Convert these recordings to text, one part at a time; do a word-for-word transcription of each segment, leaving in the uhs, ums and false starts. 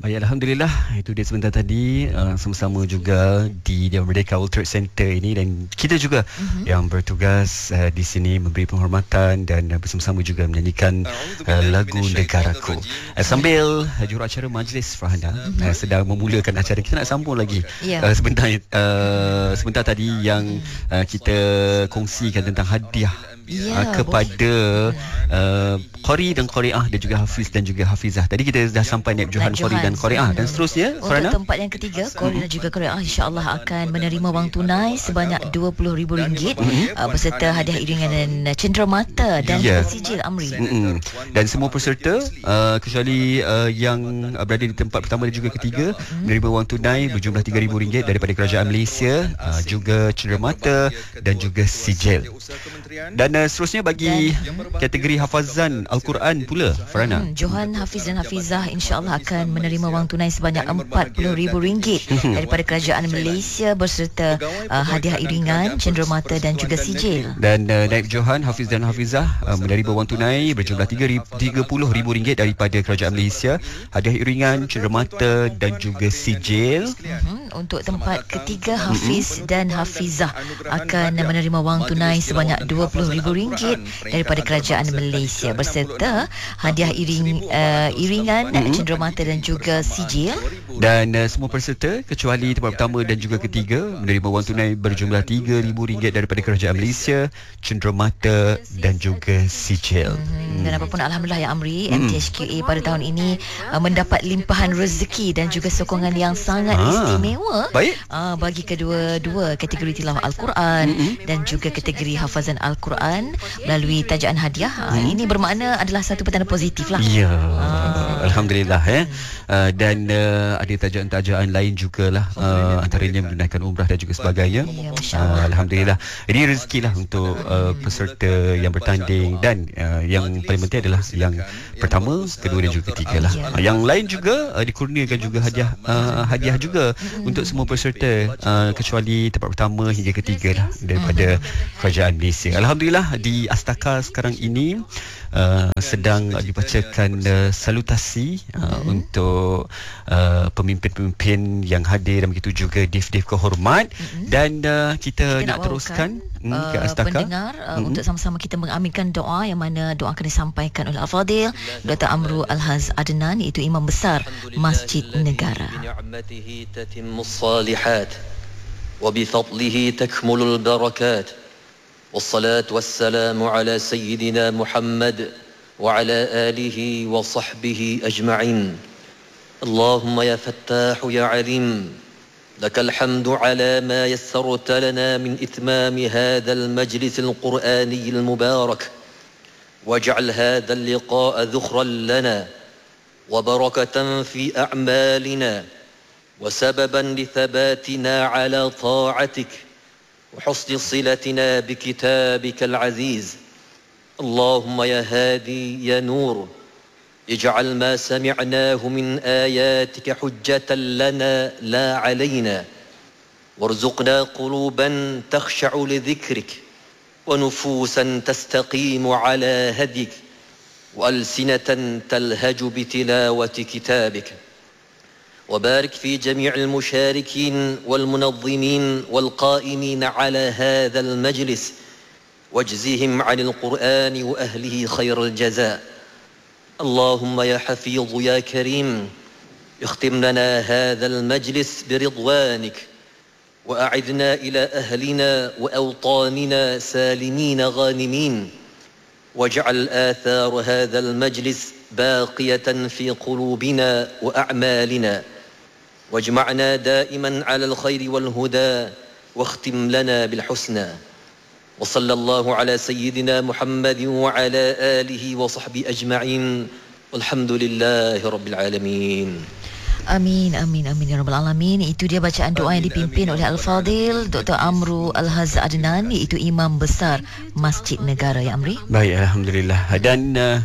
Baik, Alhamdulillah. Itu dia sebentar tadi uh, sama-sama juga di Dewan Merdeka World Trade Center ini, dan kita juga uh-huh. yang bertugas uh, di sini memberi penghormatan dan uh, bersama-sama juga menyanyikan uh, lagu Negaraku. Uh, sambil uh, juruacara majlis Farhana uh-huh. uh, sedang memulakan acara, kita nak sambung lagi yeah. uh, sebentar uh, sebentar tadi yang uh, kita kongsikan tentang hadiah Ya, uh, kepada uh, Qori dan Qori'ah dan juga Hafiz dan juga Hafizah. Tadi kita dah sampai Naib Johan, Qori dan Qori'ah, dan seterusnya untuk Farana? Tempat yang ketiga, Qori dan juga Qori'ah insya-Allah akan menerima wang tunai sebanyak dua puluh ribu ringgit mm-hmm. uh, beserta hadiah iringan dan cenderamata dan yeah. sijil Amri. Mm-hmm. Dan semua peserta uh, kecuali uh, yang uh, berada di tempat pertama dan juga ketiga mm-hmm. menerima wang tunai berjumlah tiga ribu ringgit daripada Kerajaan Malaysia, uh, juga cenderamata dan juga sijil. Dan uh, seterusnya bagi dan kategori hafazan Al-Quran pula, Farana. Hmm, Johan, Hafiz dan Hafizah insya-Allah akan menerima wang tunai sebanyak empat puluh ribu ringgit daripada Kerajaan Malaysia beserta uh, hadiah iringan, cenderamata dan juga sijil. Dan uh, Naib Johan, Hafiz dan Hafizah uh, menerima wang tunai berjumlah tiga puluh ribu ringgit daripada Kerajaan Malaysia, hadiah iringan, cenderamata dan juga sijil. Hmm, untuk tempat ketiga, Hafiz dan Hafizah akan menerima wang tunai sebanyak dua puluh ribu ringgit daripada Kerajaan Malaysia beserta hadiah iring uh, iringan, mm-hmm. cenderamata dan juga sijil. Dan uh, semua peserta kecuali tempat pertama dan juga ketiga menerima wang tunai berjumlah tiga ribu ringgit daripada Kerajaan Malaysia, cenderamata dan juga sijil. Mm-hmm. Dan apapun alhamdulillah ya Amri, mm-hmm. M T H K A pada tahun ini uh, mendapat limpahan rezeki dan juga sokongan yang sangat ah, istimewa uh, bagi kedua-dua kategori tilawah Al-Quran mm-hmm. dan juga kategori hafazan Al-Quran melalui tajaan hadiah. Hmm. Ini bermakna adalah satu petanda positif lah. Ya, ah. Alhamdulillah eh. Uh, dan uh, ada tajaan-tajaan lain jugalah, uh, antaranya menunaikan umrah dan juga sebagainya. Ya, uh, Alhamdulillah. Ini rezeki lah untuk uh, peserta yang bertanding, dan uh, yang paling penting adalah yang pertama, kedua dan juga ketiga lah. Uh, yang lain juga uh, dikurniakan juga hadiah uh, hadiah juga hmm. untuk semua peserta uh, kecuali tempat pertama hingga ketiga lah daripada hmm. Kerajaan Malaysia. Alhamdulillah di Astaka sekarang ini uh, sedang dibacakan uh, salutasi uh, mm-hmm. untuk uh, pemimpin-pemimpin yang hadir dan begitu juga div-div kehormat mm-hmm. dan uh, kita, kita nak, nak teruskan uh, ke Astaka pendengar uh, mm-hmm. untuk sama-sama kita mengaminkan doa yang mana doa akan disampaikan oleh Al-Fadil Doktor Amru Al-Haz Adnan, iaitu Imam Besar Masjid Negara. وبفضله تكمل البركات والصلاة والسلام على سيدنا محمد وعلى آله وصحبه أجمعين. اللهم يا فتاح يا عليم، لك الحمد على ما يسرت لنا من إتمام هذا المجلس القرآني المبارك، واجعل هذا اللقاء ذخرا لنا وبركة في أعمالنا وسببا لثباتنا على طاعتك وحسن صلتنا بكتابك العزيز. اللهم يا هادي يا نور، اجعل ما سمعناه من آياتك حجة لنا لا علينا، وارزقنا قلوبا تخشع لذكرك ونفوسا تستقيم على هديك وألسنة تلهج بتلاوة كتابك. وبارك في جميع المشاركين والمنظمين والقائمين على هذا المجلس، واجزهم عن القرآن وأهله خير الجزاء. اللهم يا حفيظ يا كريم، اختم لنا هذا المجلس برضوانك، وأعدنا إلى أهلنا وأوطاننا سالمين غانمين، واجعل آثار هذا المجلس باقية في قلوبنا وأعمالنا، واجمعنا دائما على الخير والهدى، واختم لنا بالحسنى. وصلى الله على سيدنا محمد وعلى آله وصحبه أجمعين، والحمد لله رب العالمين. Amin, amin, amin ya rabbal alamin. Itu dia bacaan doa yang dipimpin oleh Al-Fadil Doktor Amru Al-Haz Adnan, iaitu Imam Besar Masjid Negara ya Amri. Baik, alhamdulillah. Dan uh,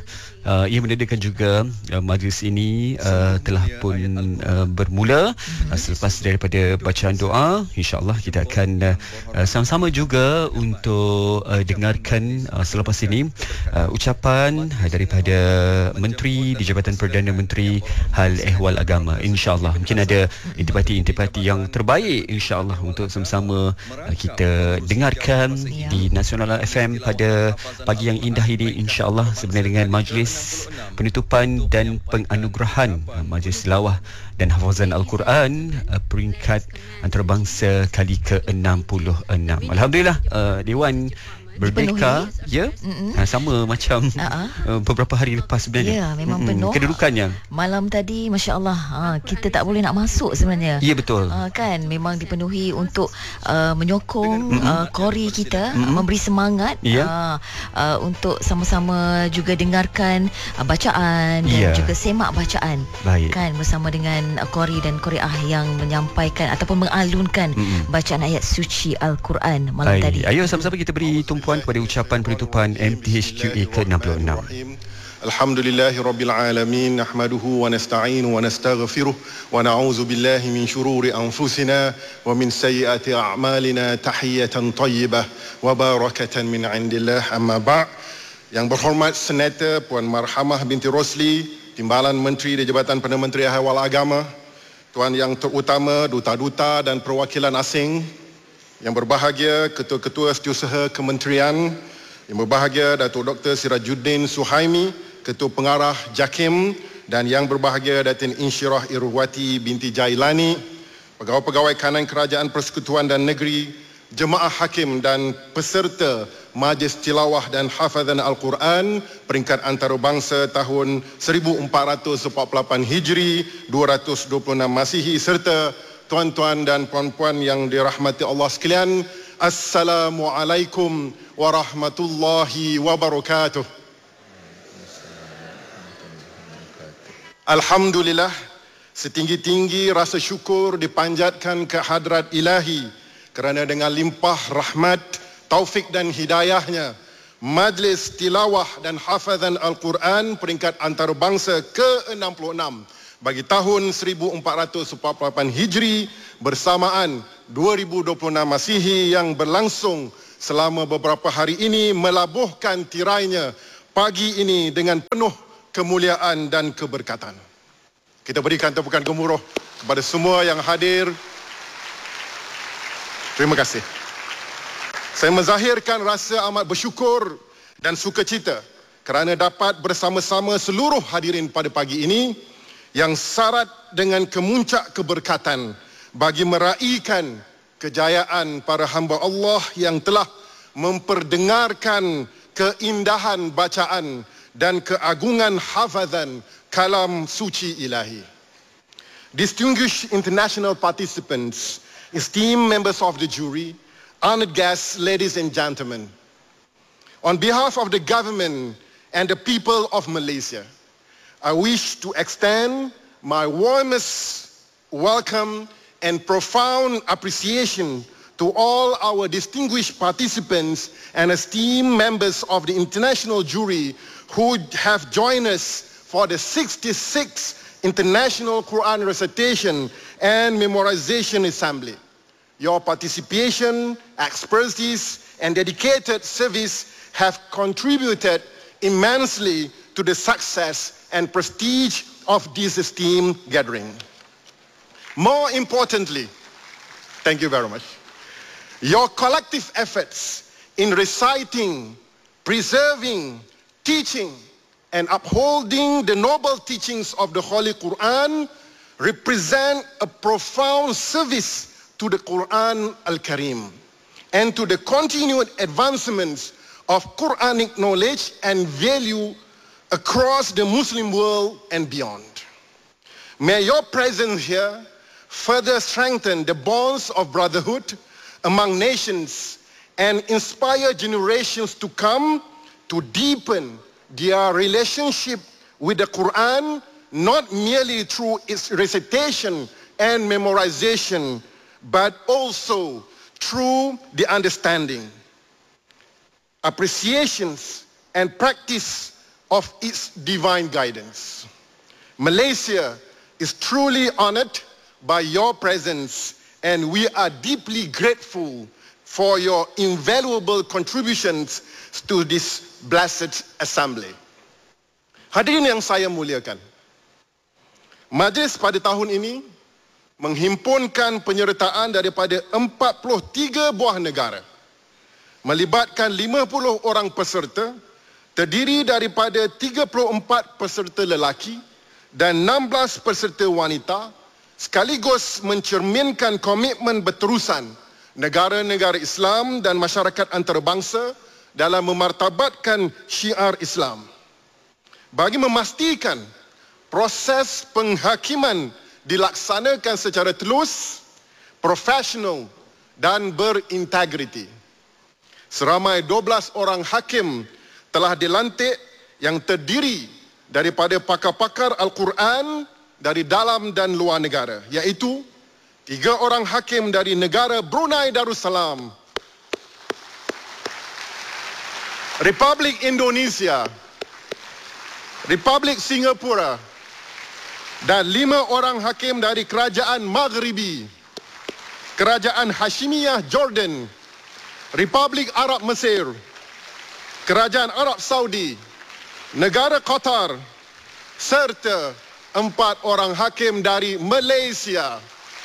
uh, ia menandakan juga uh, majlis ini uh, telah pun uh, bermula. uh, Selepas daripada bacaan doa, insya-Allah kita akan uh, sama-sama juga untuk uh, dengarkan uh, selepas ini uh, ucapan daripada Menteri di Jabatan Perdana Menteri Hal Ehwal Agama. InsyaAllah mungkin ada intipati-intipati yang terbaik insyaAllah untuk sama-sama uh, kita dengarkan di Nasional F M pada pagi yang indah ini, insyaAllah, sebenarnya dengan majlis penutupan dan penganugerahan uh, majlis tilawah dan hafazan Al-Quran uh, peringkat antarabangsa kali ke enam puluh enam. Alhamdulillah, uh, Dewan Merdeka, ya, ha, sama macam uh-huh. uh, beberapa hari lepas sebenarnya. Ya, memang mm-hmm. penuh kedudukannya. Malam tadi, Masya Allah, ha, kita tak boleh nak masuk sebenarnya. Ya, betul. Ha, kan, memang dipenuhi untuk uh, menyokong mm-hmm. uh, kori kita, mm-hmm. memberi semangat ya. uh, uh, untuk sama-sama juga dengarkan uh, bacaan dan ya. juga semak bacaan. Baik. Kan, bersama dengan uh, kori dan koriah yang menyampaikan ataupun mengalunkan mm-hmm. bacaan ayat suci Al-Quran malam Baik. tadi. Ayo sama-sama kita beri tumpuan kepada ucapan penutupan M T H Q A ke enam puluh enam. Alhamdulillahirabbil alamin, nahmaduhu wa nasta'inu wa nastaghfiruh wa na'udzu billahi min shururi anfusina wa min sayyiati a'malina, tahiyatan thayyibah wa barakatan min 'indillah, amma ba'. Yang berhormat Senator Puan Marhamah binti Rosli, Timbalan Menteri di Jabatan Perdana Menteri Ehwal Agama, Tuan Yang Terutama Duta-Duta dan Perwakilan Asing, yang berbahagia Ketua-Ketua Setiausaha Kementerian, yang berbahagia Datuk Doktor Sirajuddin Suhaimi, Ketua Pengarah JAKIM, dan yang berbahagia Datin Insyirah Irwati binti Jailani, pegawai-pegawai kanan Kerajaan Persekutuan dan Negeri, jemaah hakim dan peserta Majlis Tilawah dan Hafazan Al-Quran peringkat antarabangsa tahun seribu empat ratus empat puluh lapan Hijri, dua ratus dua puluh enam Masihi, serta tuan-tuan dan puan-puan yang dirahmati Allah sekalian, Assalamualaikum warahmatullahi wabarakatuh. Alhamdulillah, setinggi-tinggi rasa syukur dipanjatkan ke hadrat Ilahi kerana dengan limpah rahmat, taufik dan hidayahnya, Majlis Tilawah dan Hafazan Al-Quran peringkat antarabangsa ke enam puluh enam bagi tahun seribu empat ratus empat puluh lapan Hijri bersamaan dua ribu dua puluh enam Masihi yang berlangsung selama beberapa hari ini melabuhkan tirainya pagi ini dengan penuh kemuliaan dan keberkatan. Kita berikan tepukan gemuruh kepada semua yang hadir. Terima kasih. Saya menzahirkan rasa amat bersyukur dan sukacita kerana dapat bersama-sama seluruh hadirin pada pagi ini yang syarat dengan kemuncak keberkatan bagi meraihkan kejayaan para hamba Allah yang telah memperdengarkan keindahan bacaan dan keagungan hafazan kalam suci ilahi. Distinguished international participants, esteemed members of the jury, honored guests, ladies and gentlemen, on behalf of the government and the people of Malaysia, I wish to extend my warmest welcome and profound appreciation to all our distinguished participants and esteemed members of the international jury who have joined us for the sixty-sixth International Quran Recitation and Memorization Assembly. Your participation, expertise, and dedicated service have contributed immensely to the success and prestige of this esteemed gathering. More importantly, thank you very much, your collective efforts in reciting, preserving, teaching, and upholding the noble teachings of the Holy Quran represent a profound service to the Quran Al-Karim and to the continued advancements of Quranic knowledge and value across the Muslim world and beyond. May your presence here further strengthen the bonds of brotherhood among nations and inspire generations to come to deepen their relationship with the Quran, not merely through its recitation and memorization, but also through the understanding, appreciations, and practice of its divine guidance. Malaysia is truly honored by your presence, and we are deeply grateful for your invaluable contributions to this blessed assembly. Hadirin yang saya muliakan, majlis pada tahun ini menghimpunkan penyertaan daripada empat puluh tiga buah negara, melibatkan lima puluh orang peserta, terdiri daripada tiga puluh empat peserta lelaki dan enam belas peserta wanita, sekaligus mencerminkan komitmen berterusan negara-negara Islam dan masyarakat antarabangsa dalam memartabatkan syiar Islam, bagi memastikan proses penghakiman dilaksanakan secara telus, profesional dan berintegriti. Seramai dua belas orang hakim telah dilantik yang terdiri daripada pakar-pakar Al-Quran dari dalam dan luar negara, iaitu tiga orang hakim dari negara Brunei Darussalam, Republik Indonesia, Republik Singapura, dan lima orang hakim dari Kerajaan Maghribi, Kerajaan Hashimiyah Jordan, Republik Arab Mesir, Kerajaan Arab Saudi, negara Qatar, serta empat orang hakim dari Malaysia.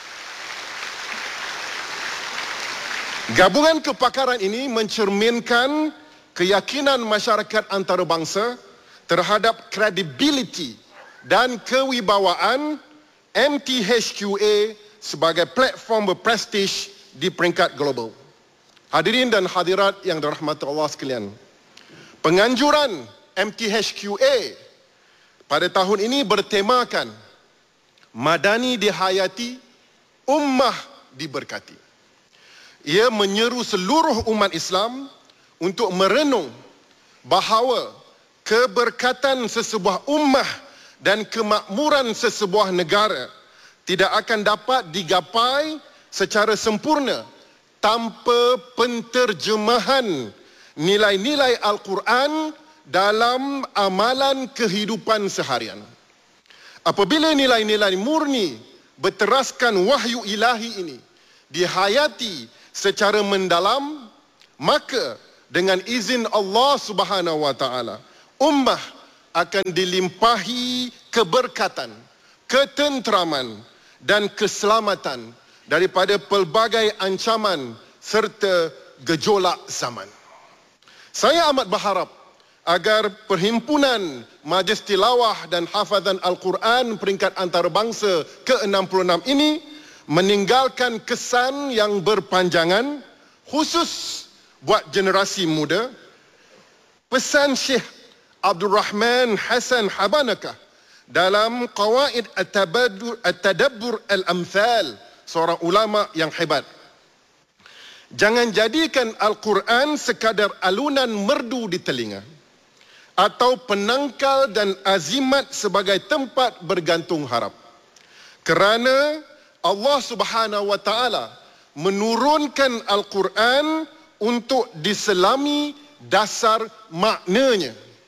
Gabungan kepakaran ini mencerminkan keyakinan masyarakat antarabangsa terhadap kredibiliti dan kewibawaan M T H Q A sebagai platform berprestij di peringkat global. Hadirin dan hadirat yang dirahmati Allah sekalian, penganjuran M T H Q A pada tahun ini bertemakan Madani dihayati, Ummah diberkati. Ia menyeru seluruh umat Islam untuk merenung bahawa keberkatan sesebuah ummah dan kemakmuran sesebuah negara tidak akan dapat digapai secara sempurna tanpa penterjemahan nilai-nilai Al-Quran dalam amalan kehidupan seharian. Apabila nilai-nilai murni berteraskan wahyu ilahi ini dihayati secara mendalam, maka dengan izin Allah Subhanahu wa taala, ummah akan dilimpahi keberkatan, ketenteraman dan keselamatan daripada pelbagai ancaman serta gejolak zaman. Saya amat berharap agar perhimpunan Majlis Tilawah dan Hafazan Al-Quran peringkat antarabangsa ke enam puluh enam ini meninggalkan kesan yang berpanjangan, khusus buat generasi muda. Pesan Syekh Abdul Rahman Hassan Habanakah dalam Qawaid At-Tadabbur Al-Amthal, seorang ulama yang hebat. Jangan jadikan Al-Quran sekadar alunan merdu di telinga atau penangkal dan azimat sebagai tempat bergantung harap. Kerana Allah Subhanahu wa taala menurunkan Al-Quran untuk diselami dasar maknanya,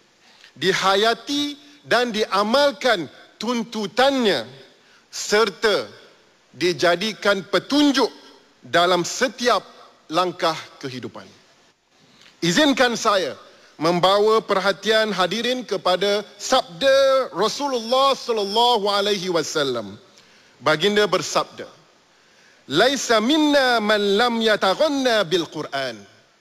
dihayati dan diamalkan tuntutannya, serta dijadikan petunjuk dalam setiap langkah kehidupan. Izinkan saya membawa perhatian hadirin kepada sabda Rasulullah sallallahu alaihi wasallam. Baginda bersabda, "Laisa minna man lam yataghanna bil Quran."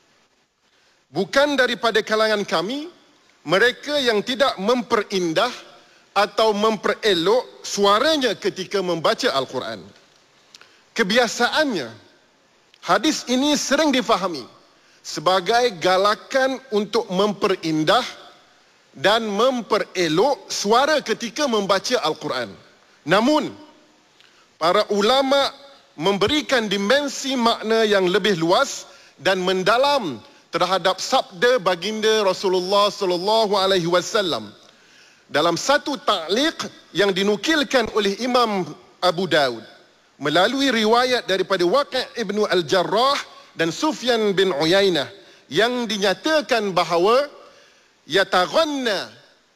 Bukan daripada kalangan kami mereka yang tidak memperindah atau memperelok suaranya ketika membaca Al-Quran. Kebiasaannya, hadis ini sering difahami sebagai galakan untuk memperindah dan memperelok suara ketika membaca Al-Quran. Namun, para ulama memberikan dimensi makna yang lebih luas dan mendalam terhadap sabda baginda Rasulullah sallallahu alaihi wasallam. Dalam satu ta'liq yang dinukilkan oleh Imam Abu Daud melalui riwayat daripada Waqi' ibnu Al-Jarrah dan Sufyan bin Uyainah, yang dinyatakan bahawa yataghanna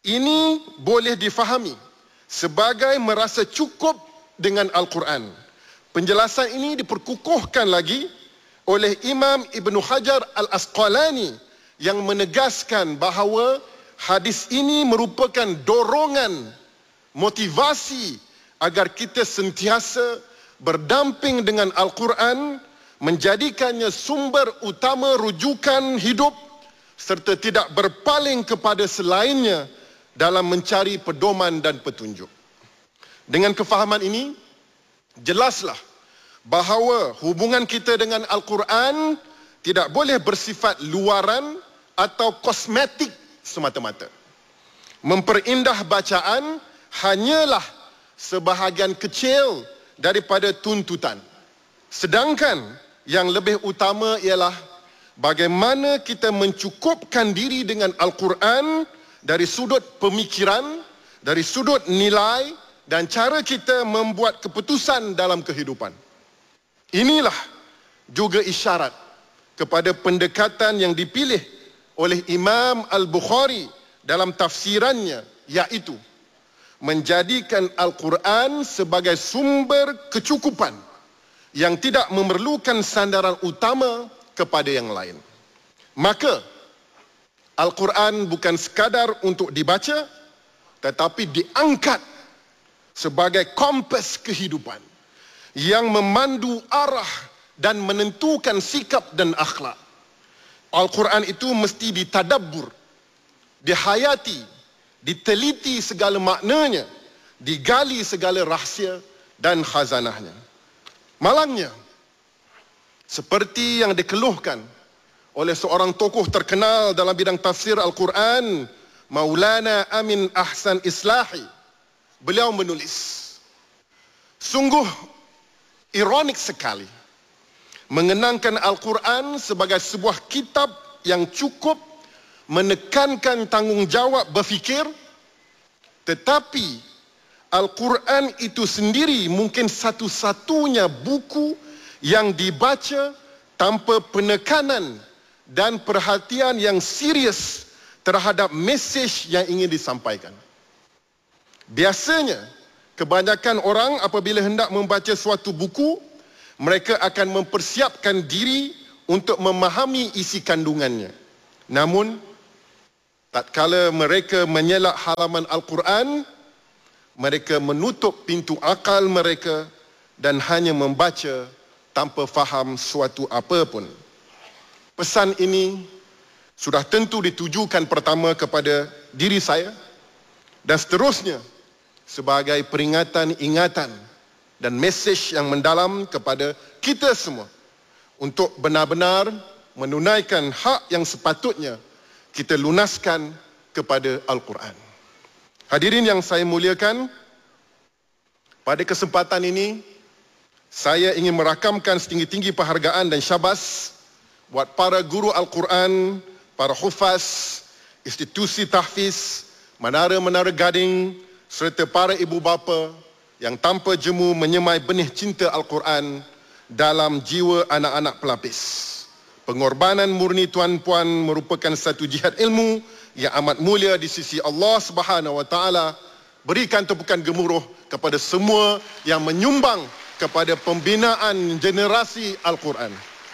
Ini boleh difahami sebagai merasa cukup dengan Al-Quran. Penjelasan ini diperkukuhkan lagi oleh Imam Ibn Hajar Al-Asqalani yang menegaskan bahawa hadis ini merupakan dorongan, motivasi agar kita sentiasa berdamping dengan Al-Quran, menjadikannya sumber utama rujukan hidup serta tidak berpaling kepada selainnya dalam mencari pedoman dan petunjuk. Dengan kefahaman ini, jelaslah bahawa hubungan kita dengan Al-Quran tidak boleh bersifat luaran atau kosmetik semata-mata. Memperindah bacaan hanyalah sebahagian kecil daripada tuntutan. Sedangkan yang lebih utama ialah bagaimana kita mencukupkan diri dengan Al-Quran dari sudut pemikiran, dari sudut nilai dan cara kita membuat keputusan dalam kehidupan. Inilah juga isyarat kepada pendekatan yang dipilih oleh Imam Al-Bukhari dalam tafsirannya, iaitu menjadikan Al-Quran sebagai sumber kecukupan yang tidak memerlukan sandaran utama kepada yang lain. Maka Al-Quran bukan sekadar untuk dibaca, tetapi diangkat sebagai kompas kehidupan yang memandu arah dan menentukan sikap dan akhlak. Al-Quran itu mesti ditadabbur, dihayati, diteliti segala maknanya, digali segala rahsia dan khazanahnya. Malangnya, seperti yang dikeluhkan oleh seorang tokoh terkenal dalam bidang tafsir Al-Quran, Maulana Amin Ahsan Islahi, beliau menulis, sungguh ironik sekali mengenangkan Al-Quran sebagai sebuah kitab yang cukup menekankan tanggungjawab berfikir, tetapi Al-Quran itu sendiri mungkin satu-satunya buku yang dibaca tanpa penekanan dan perhatian yang serius terhadap mesej yang ingin disampaikan. Biasanya, kebanyakan orang apabila hendak membaca suatu buku, mereka akan mempersiapkan diri untuk memahami isi kandungannya. Namun, tatkala mereka menyelak halaman Al-Quran, mereka menutup pintu akal mereka dan hanya membaca tanpa faham suatu apa pun. Pesan ini sudah tentu ditujukan pertama kepada diri saya dan seterusnya sebagai peringatan, ingatan dan mesej yang mendalam kepada kita semua untuk benar-benar menunaikan hak yang sepatutnya kita lunaskan kepada Al-Quran. Hadirin yang saya muliakan, pada kesempatan ini saya ingin merakamkan setinggi-tinggi penghargaan dan syabas buat para guru Al-Quran, para hufaz, institusi tahfiz, menara-menara gading, serta para ibu bapa yang tanpa jemu menyemai benih cinta Al-Quran dalam jiwa anak-anak pelapis. Pengorbanan murni tuan-puan merupakan satu jihad ilmu yang amat mulia di sisi Allah Subhanahu Wa Taala. Berikan tepukan gemuruh kepada semua yang menyumbang kepada pembinaan generasi Al-Quran.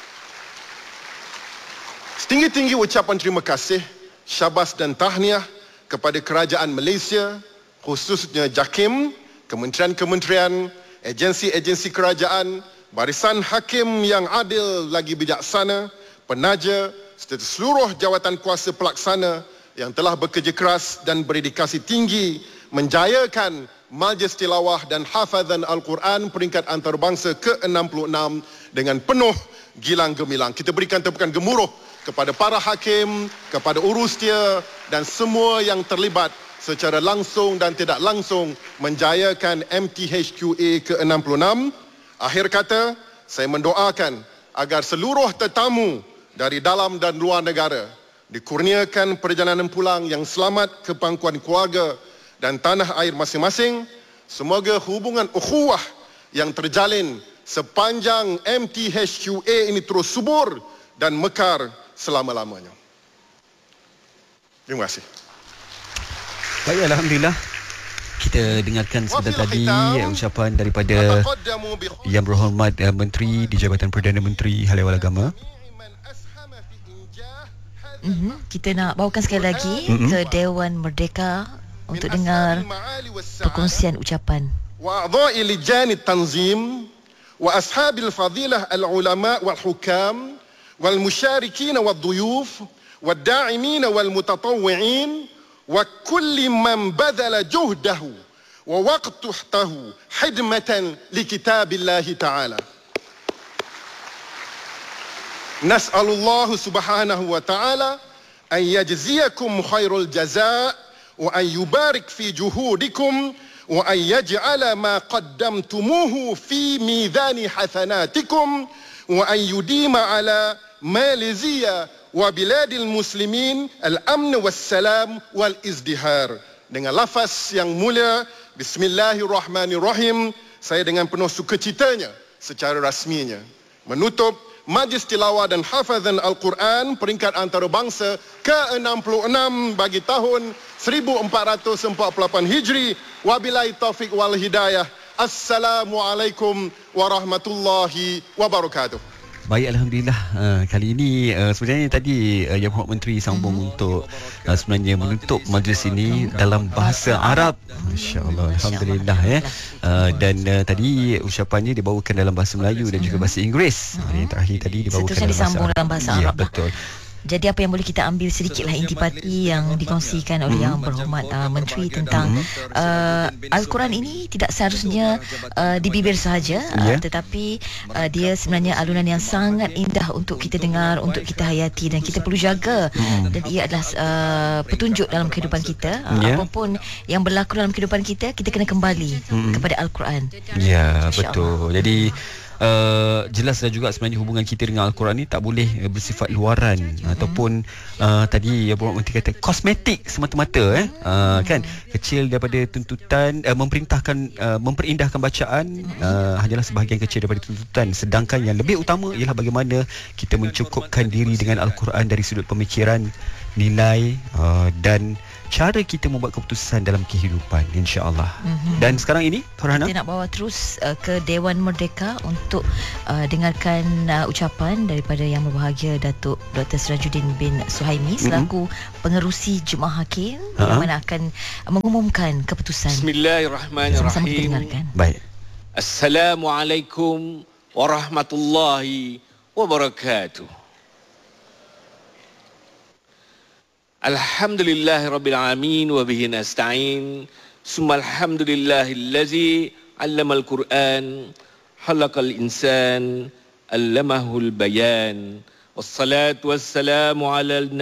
Setinggi-tinggi ucapan terima kasih, syabas dan tahniah kepada kerajaan Malaysia, khususnya JAKIM, kementerian-kementerian, agensi-agensi kerajaan, barisan hakim yang adil lagi bijaksana, penaja, serta seluruh jawatan kuasa pelaksana yang telah bekerja keras dan berdedikasi tinggi menjayakan Majlis Tilawah dan Hafazan Al-Quran peringkat antarabangsa ke enam puluh enam dengan penuh gilang gemilang. Kita berikan tepukan gemuruh kepada para hakim, kepada urus dia dan semua yang terlibat secara langsung dan tidak langsung menjayakan M T H Q A ke enam puluh enam. Akhir kata, saya mendoakan agar seluruh tetamu dari dalam dan luar negara dikurniakan perjalanan pulang yang selamat ke pangkuan keluarga dan tanah air masing-masing. Semoga hubungan ukhuwah yang terjalin sepanjang M T H Q A ini terus subur dan mekar selama-lamanya. Terima kasih. Baik, alhamdulillah. Kita dengarkan sebentar tadi ucapan daripada Yang Berhormat uh, Menteri di Jabatan Perdana Menteri Hal Ehwal Agama. Mm-hmm. Kita nak bawakan sekali lagi mm-hmm. ke Dewan Merdeka untuk dengar perkongsian ucapan. Wa a'dha'i lijani tanzim wa ashabil fadilah al-ulama wal hukam wal musyarikin wad duyuf wad da'imin wal mutatawwi'in وكل من بذل جهده ووقته خدمة لكتاب الله تعالى. نسأل الله سبحانه وتعالى أن يجزيكم خير الجزاء وأن يبارك في جهودكم وأن يجعل ما قدمتموه في ميزان حسناتكم وأن يديم على ماليزيا وبلاد المسلمين الأمن والسلام والازدهار. Dengan lafaz yang mulia Bismillahirrahmanirrahim, saya dengan penuh sukacitanya secara rasminya menutup Majlis Tilawah dan Hafazan Al-Quran peringkat antarabangsa ke enam puluh enam bagi tahun seribu empat ratus empat puluh lapan Hijri. Wabillahi taufik wal hidayah. Assalamualaikum warahmatullahi wabarakatuh. Baik, alhamdulillah. Uh, kali ini uh, sebenarnya tadi uh, Yang Berhormat Menteri sambung mm-hmm. untuk uh, sebenarnya menutup majlis ini dalam bahasa Arab. Masya-Allah, alhamdulillah ya. Uh, dan uh, tadi ucapannya dibawakan dalam bahasa Melayu dan juga bahasa Inggris. Mm-hmm. Uh, yang terakhir tadi dibawakan dalam bahasa Arab. dalam bahasa ya, Arab. Betul. Jadi apa yang boleh kita ambil sedikitlah intipati yang dikongsikan oleh Yang Berhormat uh, Menteri tentang uh, Al-Quran ini tidak seharusnya uh, di bibir sahaja, yeah. uh, tetapi uh, dia sebenarnya alunan yang sangat indah untuk kita dengar, untuk kita hayati dan kita perlu jaga. Mm. Dan ia adalah uh, petunjuk dalam kehidupan kita. Uh, yeah. Apapun yang berlaku dalam kehidupan kita, kita kena kembali mm. kepada Al-Quran. Ya, yeah, betul. Jadi Uh, jelas dan juga sebenarnya hubungan kita dengan Al-Quran ni tak boleh uh, bersifat luaran mm-hmm. ataupun uh, tadi Yang Berhormat Menteri kata kosmetik semata-mata eh uh, kan kecil daripada tuntutan uh, memerintahkan uh, memperindahkan bacaan uh, hanyalah sebahagian kecil daripada tuntutan, sedangkan yang lebih utama ialah bagaimana kita mencukupkan diri dengan Al-Quran dari sudut pemikiran, nilai uh, dan cara kita membuat keputusan dalam kehidupan, insya-Allah. Mm-hmm. Dan sekarang ini Farhana, kita nak bawa terus uh, ke Dewan Merdeka untuk uh, dengarkan uh, ucapan daripada Yang Berbahagia Datuk Doktor Sirajuddin bin Suhaimi selaku mm-hmm. pengerusi Jemaah Hakim uh-huh. yang mana akan mengumumkan keputusan. Bismillahirrahmanirrahim. Sama-sama kita dengarkan. Baik. Assalamualaikum warahmatullahi wabarakatuh. Alhamdulillahi Rabbil Alamin wa bihi nasta'in. Summa alhamdulillahillazi 'allamal Qur'an khalaqal insan 'allamahul bayan. Wassalatu wassalamu 'ala